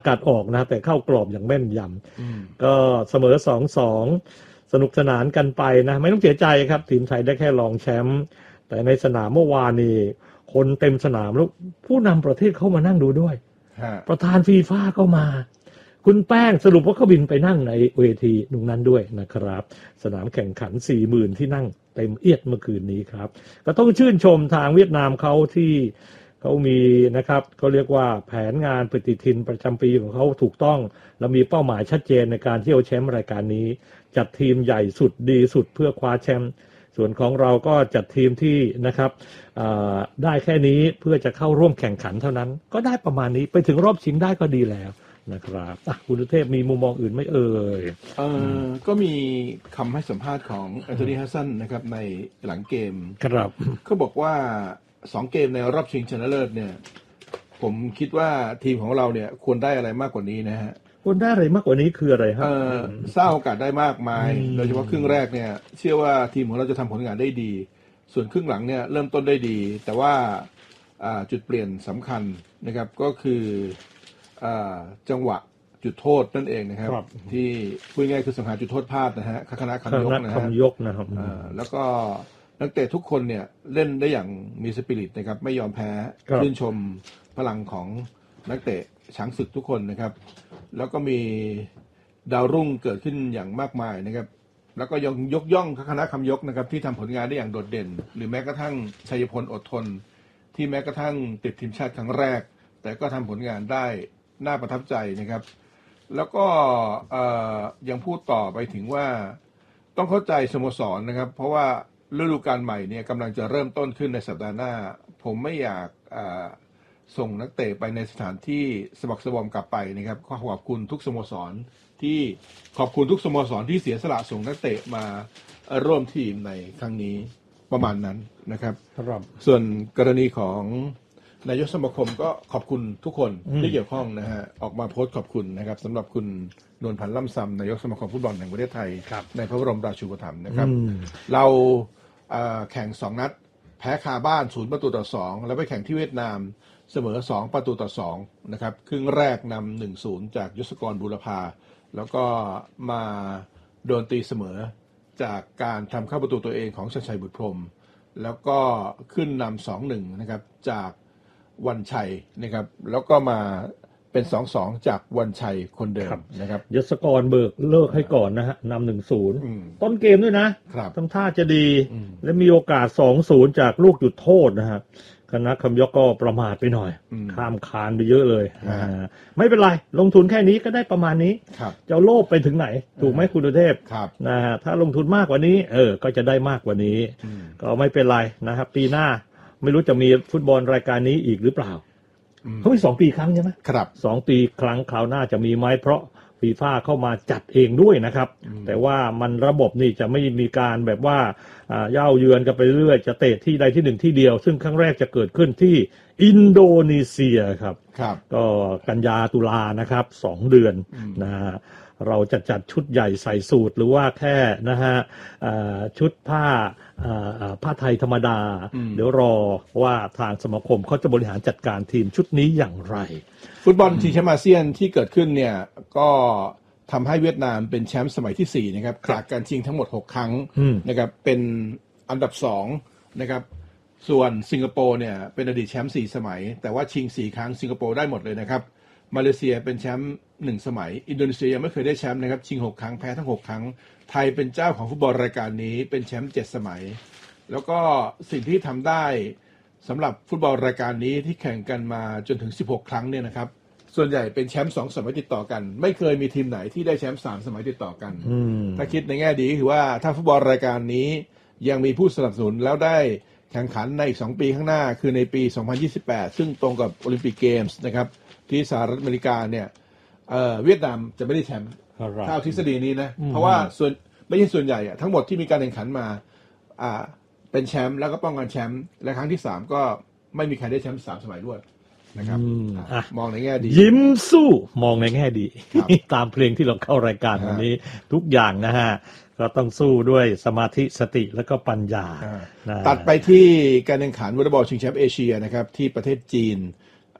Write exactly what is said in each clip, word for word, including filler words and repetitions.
กัดออกนะแต่เข้ากรอบอย่างแม่นยำก็เสมอ สองสอง สนุกสนานกันไปนะไม่ต้องเสียใจครับทีมไทยได้แค่รองแชมป์แต่ในสนามเมื่อวานนี้คนเต็มสนามแล้วผู้นำประเทศเข้ามานั่งดูด้วยประธานฟีฟ่าก็มาคุณแป้งสรุปว่าเขาบินไปนั่งในเวทีตรงนั้นด้วยนะครับสนามแข่งขัน สี่หมื่น ที่นั่งเต็มเอียดเมื่อคืนนี้ครับก็ต้องชื่นชมทางเวียดนามเขาที่เขามีนะครับเขาเรียกว่าแผนงานปฏิทินประจำปีของเขาถูกต้องและมีเป้าหมายชัดเจนในการที่เอาแชมป์รายการนี้จัดทีมใหญ่สุดดีสุดเพื่อคว้าแชมป์ส่วนของเราก็จัดทีมที่นะครับได้แค่นี้เพื่อจะเข้าร่วมแข่งขันเท่านั้นก็ได้ประมาณนี้ไปถึงรอบชิงได้ก็ดีแล้วนะครับคุณสุเทพมีมุมมองอื่นไม่เอ่ยเออก็มีคำให้สัมภาษณ์ของแอนโทนี ฮัสซันนะครับในหลังเกมครับเขาบอกว่าสองเกมในรอบชิงชนะเลิศเนี่ยผมคิดว่าทีมของเราเนี่ยควรได้อะไรมากกว่านี้นะฮะควรได้อะไรมากกว่านี้คืออะไรครับสร้างโอกาสได้มากมายโดยเฉพาะครึ่งแรกเนี่ยเชื่อว่าทีมของเราจะทำผลงานได้ดีส่วนครึ่งหลังเนี่ยเริ่มต้นได้ดีแต่ว่าจุดเปลี่ยนสำคัญนะครับก็คือจังหวะจุดโทษนั่นเองนะครับที่พูดง่ายคือสังหารจุดโทษพลาดนะฮะคณะคำยกนะฮะยกนะครับแล้วก็นักเตะทุกคนเนี่ยเล่นได้อย่างมีสปิริตนะครับไม่ยอมแพ้ชื่นชมพลังของนักเตะช้างศึกทุกคนนะครับแล้วก็มีดาวรุ่งเกิดขึ้นอย่างมากมายนะครับแล้วก็ยังยกย่องคณะคำยกนะครับที่ทำผลงานได้อย่างโดดเด่นหรือแม้กระทั่งชัยพลอดทนที่แม้กระทั่งติดทีมชาติครั้งแรกแต่ก็ทำผลงานได้น่าประทับใจนะครับแล้วก็ยังพูดต่อไปถึงว่าต้องเข้าใจสโมสรนะครับเพราะว่าฤดูกาลใหม่เนี่ยกำลังจะเริ่มต้นขึ้นในสัปดาห์หน้าผมไม่อยากส่งนักเตะไปในสถานที่สมัครสบอมกลับไปนะครับขอขอบคุณทุกสโมสรที่ขอบคุณทุกสโมสรที่เสียสละส่งนักเตะมาร่วมทีมในครั้งนี้ประมาณนั้นนะครับส่วนกรณีของนายกสมาคมก็ขอบคุณทุกคนที่เกี่ยวข้องนะฮะออกมาโพสต์ขอบคุณนะครับสำหรับคุณนวลพันธ์ล่ำซำนายกสมาคมฟุตบอลแห่งประเทศไทยในพระบรมราชูปถัมภ์นะครับเราแข่งสองนัดแพ้คาบ้านศูนย์ประตูต่อสองแล้วไปแข่งที่เวียดนามเสมอสองประตูต่อสองนะครับครึ่งแรกนำหนึ่งศูนย์จากยศกรบุรพาแล้วก็มาโดนตีเสมอจากการทำเข้าประตูตัวเองของชัยชัยบุตรพรหมแล้วก็ขึ้นนำสองหนึ่งนะครับจากวันชัยนะครับแล้วก็มาเป็นสองสองจากวันชัยคนเดิมนะครับยศกรเบิกเลิกให้ก่อนนะฮะนำหนึ่งศูนย์ต้นเกมด้วยนะทำท่าจะดีและมีโอกาสสองศูนย์จากลูกจุดโทษนะฮะคณะคำยกก็ประมาทไปหน่อยข้ามคานไปเยอะเลยไม่เป็นไรลงทุนแค่นี้ก็ได้ประมาณนี้จะโลภไปถึงไหนถูกไหมคุณสุเทพนะฮะถ้าลงทุนมากกว่านี้เออก็จะได้มากกว่านี้ก็ไม่เป็นไรนะครับปีหน้าไม่รู้จะมีฟุตบอลรายการนี้อีกหรือเปล่าเขามีสองปีครั้งใช่ไหมครับสองปีครั้งคราวหน้าจะมีไหมเพราะฟีฟ่าเข้ามาจัดเองด้วยนะครับแต่ว่ามันระบบนี่จะไม่มีการแบบว่าเย่าเยือนกันไปเรื่อยจะเตะที่ใดที่หนึ่งที่เดียวซึ่งครั้งแรกจะเกิดขึ้นที่อินโดนีเซียครับครับก็กันยาตุลานะครับสองเดือนนะฮะเราจะจัดชุดใหญ่ใส่สูทหรือว่าแค่นะฮะชุดผ้าผ้าไทยธรรมดาเดี๋ยวรอว่าทางสมาคมเขาจะบริหารจัดการทีมชุดนี้อย่างไรฟุตบอลชิงแชมป์อาเซียนที่เกิดขึ้นเนี่ยก็ทำให้เวียดนามเป็นแชมป์สมัยที่สี่นะครับจากการชิงทั้งหมดหกครั้งนะครับเป็นอันดับสองนะครับส่วนสิงคโปร์เนี่ยเป็นอดีตแชมป์สี่สมัยแต่ว่าชิงสี่ครั้งสิงคโปร์ได้หมดเลยนะครับมาเลเซียเป็นแชมป์หนึ่งสมัยอินโดนีเซียยังไม่เคยได้แชมป์นะครับชิงหกครั้งแพ้ทั้งหกครั้งไทยเป็นเจ้าของฟุตบอลรายการนี้เป็นแชมป์เจ็ดสมัยแล้วก็สิ่งที่ทำได้สำหรับฟุตบอลรายการนี้ที่แข่งกันมาจนถึงสิบหกครั้งเนี่ยนะครับส่วนใหญ่เป็นแชมป์สองสมัยติดต่อกันไม่เคยมีทีมไหนที่ได้แชมป์สามสมัยติดต่อกันถ้าคิดในแง่ดีคือว่าถ้าฟุตบอลรายการนี้ยังมีผู้สนับสนุนแล้วได้แข่งขันในอีกสองปีข้างหน้าคือในปีสองพันยี่สิบแปดซึ่งตรงกับโอลิมปิกเกมส์นะครับที่สหรัฐอเมริกาเนี่ยเอ่อเวียดนามจะไม่ได้แชมป์ถ้าทฤษฎีนี้นะเพราะว่าส่วนไม่ใช่ส่วนใหญ่อะทั้งหมดที่มีการแข่งขันมาอ่าเป็นแชมป์แล้วก็ป้องกันแชมป์และครั้งที่สามก็ไม่มีใครได้แชมป์สามสมัยด้วยนะครับมองในแง่ดียิ้มสู้มองในแง่ดีตามเพลงที่เราเข้ารายการวันนี้ทุกอย่างนะฮะก็ต้องสู้ด้วยสมาธิสติแล้วก็ปัญญาตัดไปที่การแข่งขันวอลเลย์บอลชิงแชมป์เอเชียนะครับที่ประเทศจีน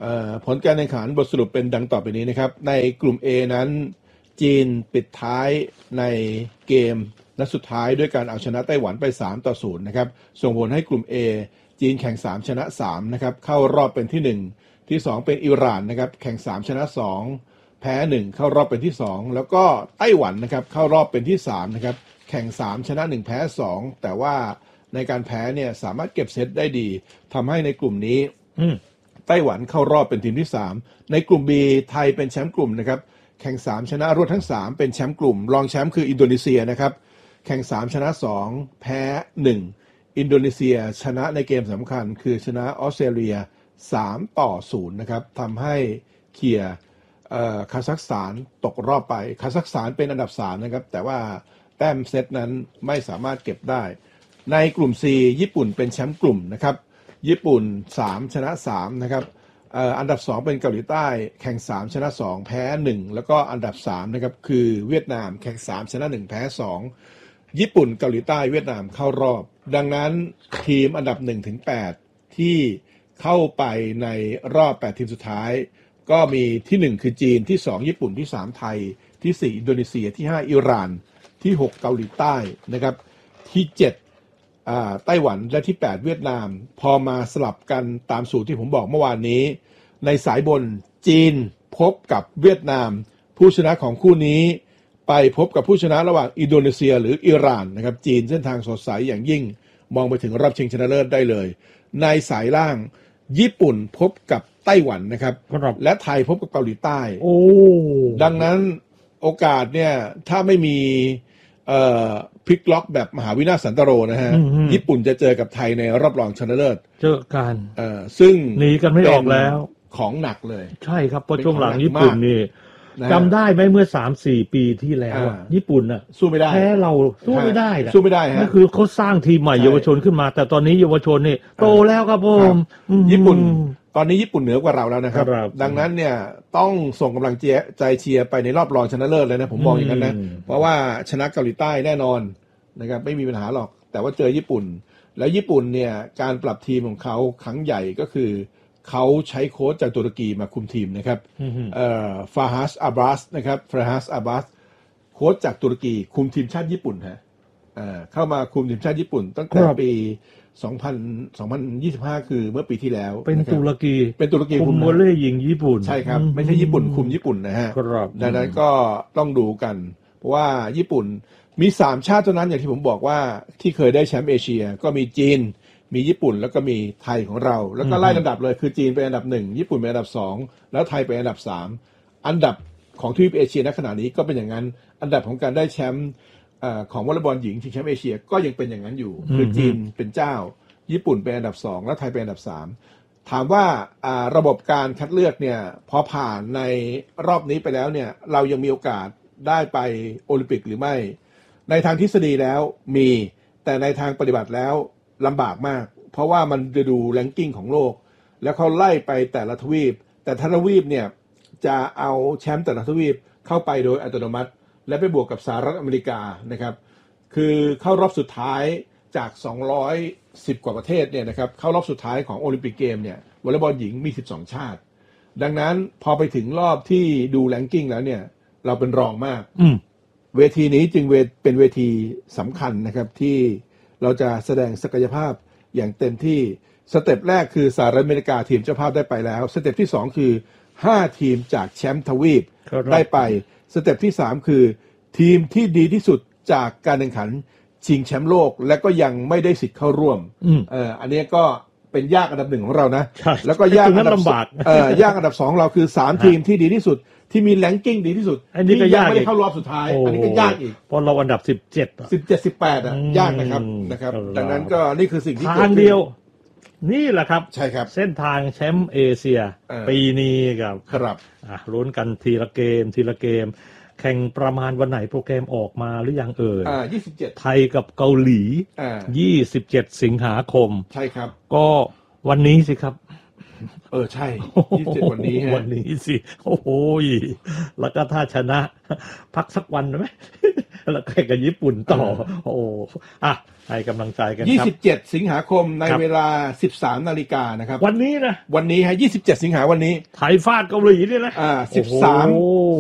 ผลการแข่งขันบทสรุปเป็นดังต่อไปนี้นะครับในกลุ่ม A นั้นจีนปิดท้ายในเกมนัดสุดท้ายด้วยการเอาชนะไต้หวันไปสามต่อศูนย์นะครับส่งผลให้กลุ่ม A จีนแข่งสามชนะสามนะครับเข้ารอบเป็นที่หนึ่งที่สองเป็นอิหร่านนะครับแข่งสามชนะสองแพ้หนึ่งเข้ารอบเป็นที่สองแล้วก็ไต้หวันนะครับเข้ารอบเป็นที่สามนะครับแข่งสามชนะหนึ่งแพ้สองแต่ว่าในการแพ้เนี่ยสามารถเก็บเซตได้ดีทำให้ในกลุ่มนี้ไต้หวันเข้ารอบเป็นทีมที่สามในกลุ่ม B ไทยเป็นแชมป์กลุ่มนะครับแข่งสามชนะรวดทั้งสามเป็นแชมป์กลุ่มรองแชมป์คืออินโดนีเซียนะครับแข่งสามชนะสองแพ้หนึ่งอินโดนีเซียชนะในเกมสำคัญคือชนะออสเตรเลียสามต่อศูนย์นะครับทำให้เคลียร์คาซัคสถานตกรอบไปคาซัคสถานเป็นอันดับสามนะครับแต่ว่าแต้มเซตนั้นไม่สามารถเก็บได้ในกลุ่ม C ญี่ปุ่นเป็นแชมป์กลุ่มนะครับญี่ปุ่นสามชนะสามนะครับอันดับสองเป็นเกาหลีใต้แข่งสามชนะสองแพ้หนึ่งแล้วก็อันดับสามนะครับคือเวียดนามแข่งสามชนะหนึ่งแพ้สองญี่ปุ่นเกาหลีใต้เวียดนามเข้ารอบดังนั้นทีมอันดับหนึ่งถึงแปดที่เข้าไปในรอบแปดทีมสุดท้ายก็มีที่หนึ่งคือจีนที่สองญี่ปุ่นที่สามไทยที่สี่อินโดนีเซียที่ห้าอิหร่านที่หกเกาหลีใต้นะครับที่เจ็ดอ่าไต้หวันและที่แปดเวียดนามพอมาสลับกันตามสูตรที่ผมบอกเมื่อวานนี้ในสายบนจีนพบกับเวียดนามผู้ชนะของคู่นี้ไปพบกับผู้ชนะระหว่างอินโดนีเซียหรืออิหร่านนะครับจีนเส้นทางสดใสอย่างยิ่งมองไปถึงรอบชิงชนะเลิศได้เลยในสายล่างญี่ปุ่นพบกับไต้หวันนะครับและไทยพบกับเกาหลีใต้โอ้ดังนั้นโอกาสเนี่ยถ้าไม่มีเอ่อพลิกล็อกแบบมหาวินาศสันตโรนะฮะญี่ปุ่นจะเจอกับไทยในรอบรองชนะเลิศเจอกันเอ่อซึ่งหนีกันไม่ออกแล้วของหนักเลยใช่ครับเพราะช่วงหลังญี่ปุ่นนี่จำได้ไหมเมื่อ สามสี่ ปีที่แล้วญี่ปุ่นน่ะสู้ไม่ได้แพ้เราสู้ไม่ได้สู้ไม่ได้ฮะนั่นคือเขาสร้างทีมใหม่เยาวชนขึ้นมาแต่ตอนนี้เยาวชนนี่โตแล้วครับผมญี่ปุ่นตอนนี้ญี่ปุ่นเหนือกว่าเราแล้วนะครับดังนั้นเนี่ยต้องส่งกำลังใจเชียร์ไปในรอบรองชนะเลิศเลยนะผมบอกอย่างนั้นนะเพราะว่าชนะเกาหลีใต้แน่นอนนะครับไม่มีปัญหาหรอกแต่ว่าเจอญี่ปุ่นแล้วญี่ปุ่นเนี่ยการปรับทีมของเขาครั้งใหญ่ก็คือเขาใช้โค้ชจากตุรกีมาคุมทีมนะครับเอ่อฟาฮัสอาบัสนะครับฟาฮัสอาบัสโค้ชจากตุรกีคุมทีมชาติญี่ปุ่นฮะเอ่อเข้ามาคุมทีมชาติญี่ปุ่นตั้งแต่ปีสองพัน สองพันยี่สิบห้าคือเมื่อปีที่แล้วเป็นตุรกีเป็นตุรกีคุมวอลเลย์หญิงญี่ปุ่นใช่ครับไม่ใช่ญี่ปุ่นคุมญี่ปุ่นนะฮะดังนั้นก็ต้องดูกันเพราะว่าญี่ปุ่นมีสามชาติเท่านั้นอย่างที่ผมบอกว่าที่เคยได้แชมป์เอเชียก็มีจีนมีญี่ปุ่นแล้วก็มีไทยของเราแล้วก็ไล่ลำดับเลยคือจีนเป็นอันดับหนึ่งญี่ปุ่นเป็นอันดับสองแล้วไทยเป็นอันดับสามอันดับของทวีปเอเชียณขณะนี้ก็เป็นอย่างนั้นอันดับของการได้แชมป์ของวอลเลย์บอลหญิงชิงแชมป์เอเชียก็ยังเป็นอย่างนั้นอยู่คือจีนเป็นเจ้าญี่ปุ่นเป็นอันดับสองแล้วไทยเป็นอันดับสามถามว่าระบบการคัดเลือกเนี่ยพอผ่านในรอบนี้ไปแล้วเนี่ยเรายังมีโอกาสได้ไปโอลิมปิกหรือไม่ในทางทฤษฎีแล้วมีแต่ในทางปฏิบัติแล้วลำบากมากเพราะว่ามันจะดูแรงกิ้งของโลกแล้วเขาไล่ไปแต่ละทวีปแต่ทวีปเนี่ยจะเอาแชมป์แต่ละทวีปเข้าไปโดยอัตโนมัติและไปบวกกับสหรัฐอเมริกานะครับคือเข้ารอบสุดท้ายจากสองร้อยสิบกว่าประเทศเนี่ยนะครับเข้ารอบสุดท้ายของโอลิมปิกเกมเนี่ยวอลเลย์บอลหญิงมีสิบสองชาติดังนั้นพอไปถึงรอบที่ดูแรงกิ้งแล้วเนี่ยเราเป็นรองมากเวทีนี้จึงเป็นเวทีสำคัญนะครับที่เราจะแสดงศักยภาพอย่างเต็มที่สเต็ปแรกคือสหรัฐอเมริกาทีมเจ้าภาพได้ไปแล้วสเต็ปที่สองคือห้าทีมจากแชมป์ทวีปได้ไปสเต็ปที่สามคือทีมที่ดีที่สุดจากการแข่งขันชิงแชมป์โลกและก็ยังไม่ได้สิทธิ์เข้าร่วมเอ่ออันนี้ก็เป็นยากอันดับหนึ่งของเรานะแล้วก็ยากอันดับเอ่อยากอันดับสองเราคือสามทีมที่ดีที่สุดที่มีแรงกิ้งดีที่สุดอันนี้ก็ยากไม่ได้เข้ารอบสุดท้ายอันนี้ก็ยากอีกเพราะเราอันดับสิบเจ็ด สิบเจ็ด สิบแปดอ่ะยากนะครับนะครับดังนั้นก็นี่คือสิ่งที่ทางเดียวนี่แหละครับใช่ครับเส้นทางแชมป์เอเชียปีนี้ครับครับอ่ะลุ้นกันทีละเกมทีละเกมแข่งประมาณวันไหนโปรแกรมออกมาหรือยังเอ่ยอ่ายี่สิบเจ็ดไทยกับเกาหลีอ่ายี่สิบเจ็ดสิงหาคมใช่ครับก็วันนี้สิครับเออใช่ยี่สิบเจ็ดวันนี้ฮะวันนี้สิโอ้โหแล้วก็ถ้าชนะพักสักวันไหมแล้วแข่งกับญี่ปุ่นต่อโอ้อ่ะให้กำลังใจกันครับยี่สิบเจ็ดสิงหาคมในครับเวลา สิบสามนาฬิกานะครับวันนี้นะวันนี้ฮะยี่สิบเจ็ดสิงหาวันนี้ไทยฟาดเกาหลีเนี่ยนะอ่าสิบสามโอ้โห